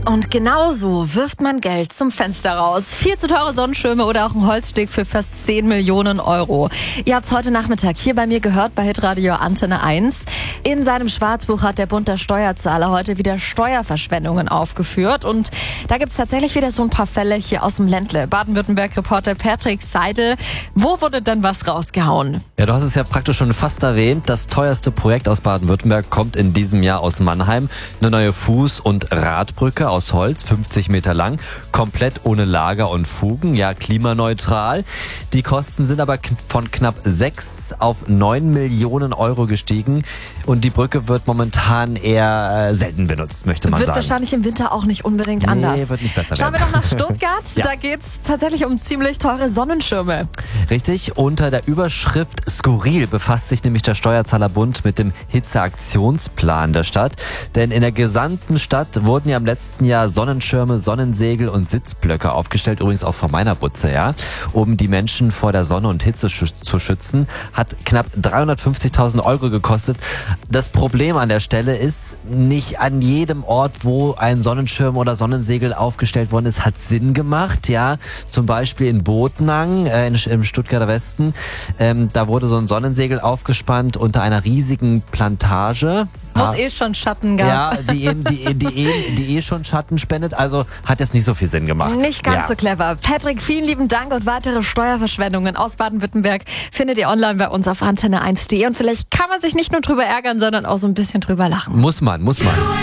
Und genauso wirft man Geld zum Fenster raus. Viel zu teure Sonnenschirme oder auch ein Holzsteg für fast 10 Millionen Euro. Ihr habt es heute Nachmittag hier bei mir gehört, bei Hitradio Antenne 1. In seinem Schwarzbuch hat der Bund der Steuerzahler heute wieder Steuerverschwendungen aufgeführt. Und da gibt es tatsächlich wieder so ein paar Fälle hier aus dem Ländle. Baden-Württemberg-Reporter Patrick Seidel. Wo wurde denn was rausgehauen? Ja, du hast es ja praktisch schon fast erwähnt. Das teuerste Projekt aus Baden-Württemberg kommt in diesem Jahr aus Mannheim. Eine neue Fuß- und Radbrücke aus Holz, 50 Meter lang, komplett ohne Lager und Fugen, ja klimaneutral. Die Kosten sind aber von knapp 6 auf 9 Millionen Euro gestiegen und die Brücke wird momentan eher selten benutzt, möchte man Wird sagen. wahrscheinlich im Winter auch nicht unbedingt anders. Nee, wird nicht besser Schauen wir werden. doch nach Stuttgart. Ja. Da geht es tatsächlich um ziemlich teure Sonnenschirme. Richtig, unter der Überschrift Skurril befasst sich nämlich der Steuerzahlerbund mit dem Hitzeaktionsplan der Stadt. Denn in der gesamten Stadt wurden ja im letzten Jahr Sonnenschirme, Sonnensegel und Sitzblöcke aufgestellt, übrigens auch vor meiner Butze, ja, um die Menschen vor der Sonne und Hitze zu schützen. Hat knapp 350.000 Euro gekostet. Das Problem an der Stelle ist, nicht an jedem Ort, wo ein Sonnenschirm oder Sonnensegel aufgestellt worden ist, hat Sinn gemacht, ja. Zum Beispiel in Botnang, im Stuttgarter Westen, da wurde so ein Sonnensegel aufgespannt unter einer riesigen Plantage. Wo es eh schon Schatten gab. Ja, die eh schon Schatten spendet, also hat jetzt nicht so viel Sinn gemacht. Nicht ganz so clever. Patrick, vielen lieben Dank und weitere Steuerverschwendungen aus Baden-Württemberg findet ihr online bei uns auf antenne1.de und vielleicht kann man sich nicht nur drüber ärgern, sondern auch so ein bisschen drüber lachen. Muss man.